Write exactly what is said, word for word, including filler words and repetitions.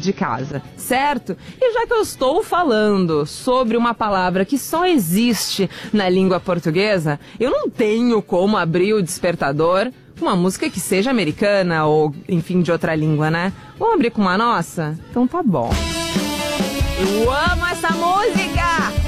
de casa, certo? E já que eu estou falando sobre uma palavra que só existe na língua portuguesa, eu não tenho como abrir o despertador com uma música que seja americana ou, enfim, de outra língua, né? Vamos abrir com uma nossa? Então tá bom. Eu amo essa música!